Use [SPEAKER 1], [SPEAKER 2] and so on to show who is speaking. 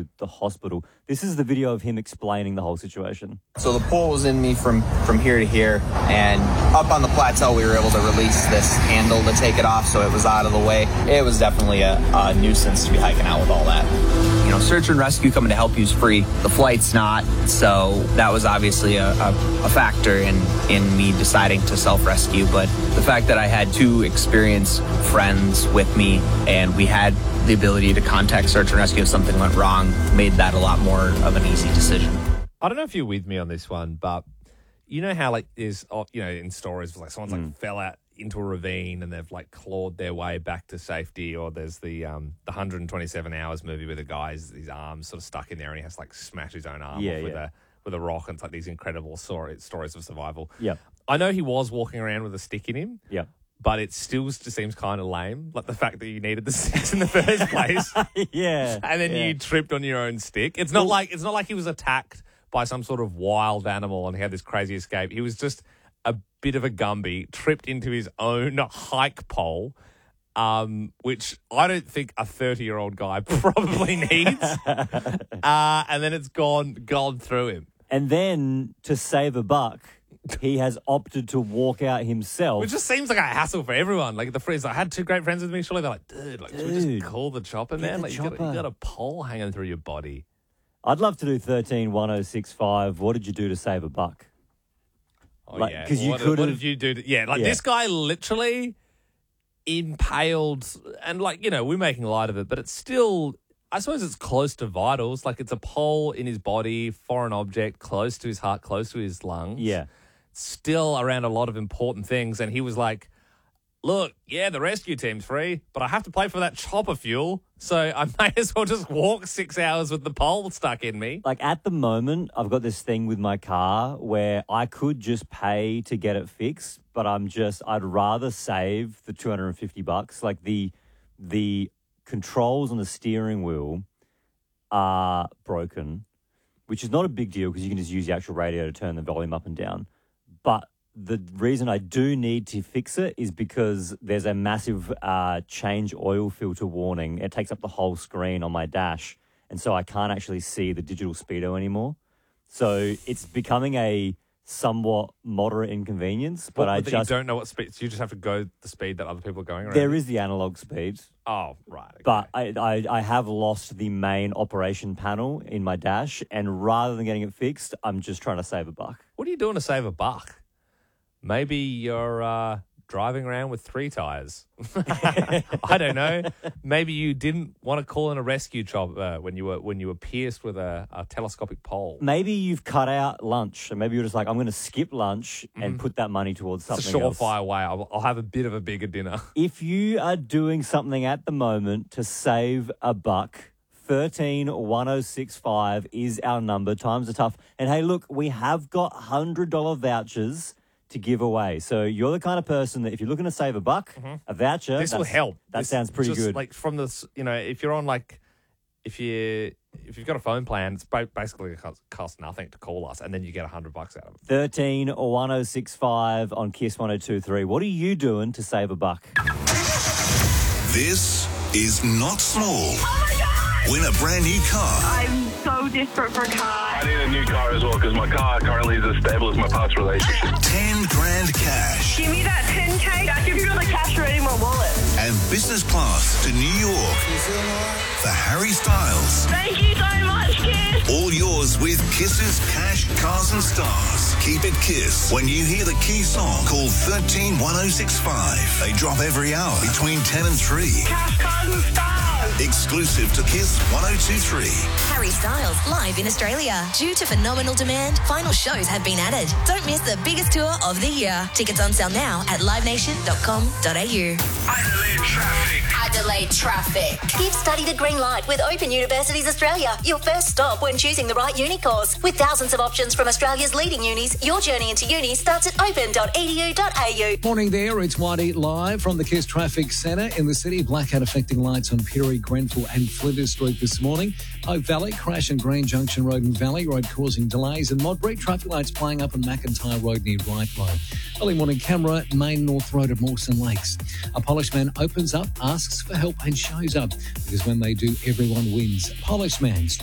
[SPEAKER 1] to the hospital. This is the video of him explaining the whole situation.
[SPEAKER 2] So the pole was in me from here to here, and up on the plateau we were able to release this handle to take it off so it was out of the way. It was definitely a nuisance to be hiking out with all that. You know, search and rescue coming to help you is free. The flight's not, so that was obviously a factor in me deciding to self-rescue. But the fact that I had two experienced friends with me and we had the ability to contact search and rescue if something went wrong made that a lot more of an easy decision.
[SPEAKER 3] I don't know if you're with me on this one, but you know how like there's, you know, in stories like someone's like fell out into a ravine and they've like clawed their way back to safety, or there's the 127 Hours movie where the guy's his arms sort of stuck in there and he has to like smash his own arm off with a rock, and it's like these incredible stories of survival.
[SPEAKER 1] Yeah,
[SPEAKER 3] I know he was walking around with a stick in him.
[SPEAKER 1] Yeah.
[SPEAKER 3] But it still just seems kind of lame, like the fact that you needed the sticks in the first place.
[SPEAKER 1] Yeah.
[SPEAKER 3] And then you tripped on your own stick. It's not like he was attacked by some sort of wild animal and he had this crazy escape. He was just a bit of a Gumby, tripped into his own hike pole, which I don't think a 30-year-old guy probably needs. And then it's gone through him.
[SPEAKER 1] And then, to save a buck, he has opted to walk out himself.
[SPEAKER 3] Which just seems like a hassle for everyone. Like the friends, I had two great friends with me. Surely they're like, dude, should we just call the chopper, man? Like you got a pole hanging through your body.
[SPEAKER 1] I'd love to do 13-1065. What did you do to save a buck?
[SPEAKER 3] Oh, yeah.
[SPEAKER 1] Because you could have.
[SPEAKER 3] What did you do? This guy literally impaled, and like, you know, we're making light of it, but it's still, I suppose it's close to vitals. Like it's a pole in his body, foreign object, close to his heart, close to his lungs.
[SPEAKER 1] Yeah.
[SPEAKER 3] Still around a lot of important things. And he was like, look, yeah, the rescue team's free, but I have to pay for that chopper fuel, so I may as well just walk 6 hours with the pole stuck in me.
[SPEAKER 1] Like at the moment, I've got this thing with my car where I could just pay to get it fixed, but I'd rather save the $250. Like the controls on the steering wheel are broken, which is not a big deal because you can just use the actual radio to turn the volume up and down. But the reason I do need to fix it is because there's a massive change oil filter warning. It takes up the whole screen on my dash, and so I can't actually see the digital speedo anymore. So it's becoming a somewhat moderate inconvenience. But
[SPEAKER 3] you don't know what speed, so you just have to go the speed that other people are going around?
[SPEAKER 1] There is the analog speed.
[SPEAKER 3] Oh, right. Okay.
[SPEAKER 1] But I have lost the main operation panel in my dash, and rather than getting it fixed, I'm just trying to save a buck.
[SPEAKER 3] What are you doing to save a buck? Maybe you're driving around with 3 tires. I don't know. Maybe you didn't want to call in a rescue chopper when you were pierced with a telescopic pole.
[SPEAKER 1] Maybe you've cut out lunch, and maybe you're just like, I'm going to skip lunch and put that money towards something else.
[SPEAKER 3] It's a surefire way. I'll have a bit of a bigger dinner.
[SPEAKER 1] If you are doing something at the moment to save a buck, 13-1065 is our number. Times are tough. And hey, look, we have got $100 vouchers to give away. So you're the kind of person that if you're looking to save a buck, a voucher,
[SPEAKER 3] this will help.
[SPEAKER 1] That sounds pretty
[SPEAKER 3] just
[SPEAKER 1] good.
[SPEAKER 3] Like from this, you know, if you're on like, if you've got a phone plan, it's basically cost nothing to call us, and then you get $100 out of it.
[SPEAKER 1] 13-1065 on Kiss 102.3. What are you doing to save a buck?
[SPEAKER 4] This is not small.
[SPEAKER 5] Oh my God!
[SPEAKER 4] Win a brand new car.
[SPEAKER 5] I'm so desperate for a car.
[SPEAKER 6] I need a new car as well because my car currently is as stable as my past relationship.
[SPEAKER 4] 10 grand cash.
[SPEAKER 5] Give me that 10K. I'll give you the cash right in my wallet.
[SPEAKER 4] And business class to New York for Harry Styles.
[SPEAKER 5] Thank you so much, Kiss.
[SPEAKER 4] All yours with Kiss's Cash, Cars and Stars. Keep it Kiss. When you hear the key song, call 13-1065. They drop every hour between 10 and 3.
[SPEAKER 5] Cash, cars and stars.
[SPEAKER 4] Exclusive to Kiss 102.3.
[SPEAKER 7] Harry Styles, live in Australia. Due to phenomenal demand, final shows have been added. Don't miss the biggest tour of the year. Tickets on sale now at livenation.com.au. Adelaide Traffic.
[SPEAKER 8] Give study the green light with Open Universities Australia, your first stop when choosing the right uni course. With thousands of options from Australia's leading unis, your journey into uni starts at open.edu.au.
[SPEAKER 9] Morning there, it's Whitey live from the Kiss Traffic Centre in the city. Blackout affecting lights on Pirie, Grenfell and Flinders Street this morning. Oak Valley, crash in Green Junction Road and Valley Road causing delays. And Modbury, traffic lights playing up on McIntyre Road near Wright Road. Early morning camera, Main North Road at Mawson Lakes. A Polished Man opens up, asks for help and shows up because when they do, everyone wins. Polished Man.